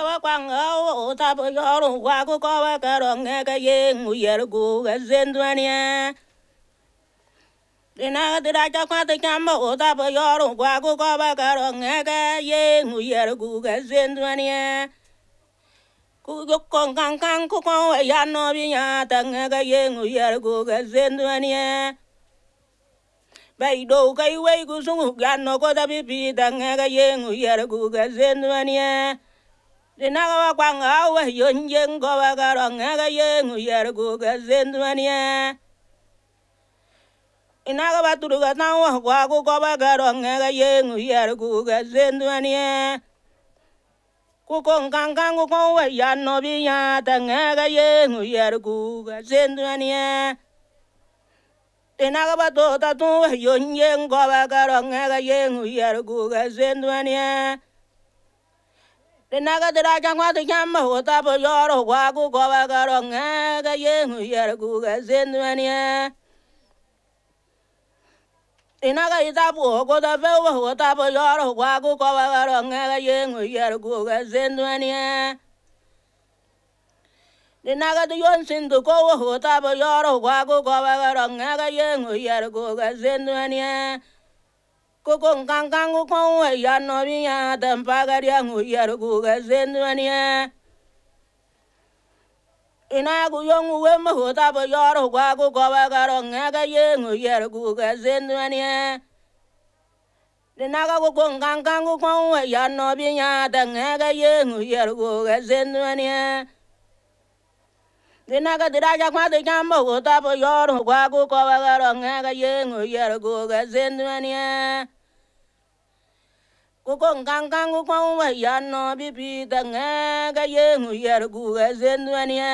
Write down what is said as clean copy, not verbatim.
wa kwang o ta bo yoro wa ko wa ka ro nge ka ye ngu yer gu ga zendwania ina ga da cha kwa te kam o ta bo yoro wa ko wa ka ro nge ka ye ngu yer gu ga zendwania ku yo kon kan kan ku ko ya no bi ya ta nge ka ye ngu yer gu ga zendwania bai do kai wei ku sungu ga no ko da bi pi ta nge ka ye ngu yer gu ga zendwania Dinaga wa kwang awa yon jeng go wa garong aga yeng uyer gu ga zendwania. Inaga wa turu ga tang wa kwa ku go wa garong aga yeng uyer gu ga zendwania. Ku kong kang kang ku kong wa yan no bi ya tang aga yeng uyer gu ga zendwania. Dinaga wa to ta tu wa yon jeng go wa garong aga yeng uyer gu ga zendwania. Dinaga dira jangwa te jamma hota bo yoro wa ku go wa garong ga yeng yer gu ga zendwania. Dinaga ita bu go da fe wa hota bo yoro wa ku go wa garong ga yeng yer gu ga zendwania. Dinaga de yon sindu ko wa hota bo yoro wa ku go wa garong ga yeng yer gu ga zendwania. Kukong kang kang kukong wa ya no bi ya tampa ga ya ngu yer gu ga zendwania. Ina gu yong we ma ho ta bo yor wa gu go wa ga ro nga ga ye ngu yer gu ga zendwania. Dina ga kukong kang kang kukong wa ya no bi ya ta nga ga ye ngu yer gu ga zendwania. Dina ga dira ja kwa de jam ho ta bo yor wa gu go wa ga ro nga ga ye ngu yer gu ga zendwania. Kukong kang kang kukong wa ya no bi pi ta nga ga ye ngu yer gu ga zendwania.